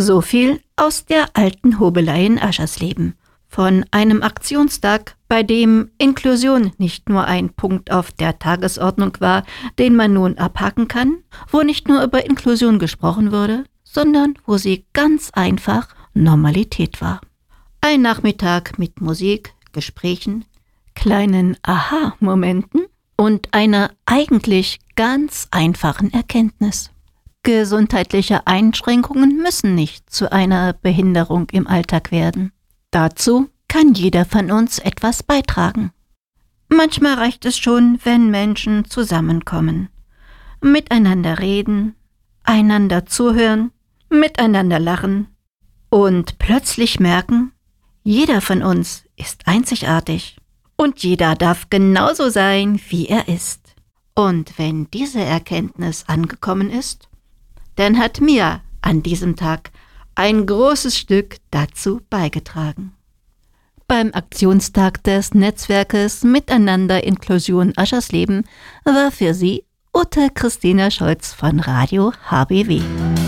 So viel aus der alten Hobelei in Aschersleben. Von einem Aktionstag, bei dem Inklusion nicht nur ein Punkt auf der Tagesordnung war, den man nun abhaken kann, wo nicht nur über Inklusion gesprochen wurde, sondern wo sie ganz einfach Normalität war. Ein Nachmittag mit Musik, Gesprächen, kleinen Aha-Momenten und einer eigentlich ganz einfachen Erkenntnis. Gesundheitliche Einschränkungen müssen nicht zu einer Behinderung im Alltag werden. Dazu kann jeder von uns etwas beitragen. Manchmal reicht es schon, wenn Menschen zusammenkommen, miteinander reden, einander zuhören, miteinander lachen und plötzlich merken, jeder von uns ist einzigartig und jeder darf genauso sein, wie er ist. Und wenn diese Erkenntnis angekommen ist, dann hat Mia an diesem Tag ein großes Stück dazu beigetragen. Beim Aktionstag des Netzwerkes Miteinander Inklusion Aschersleben war für sie Ute Christina Scholz von Radio HBW.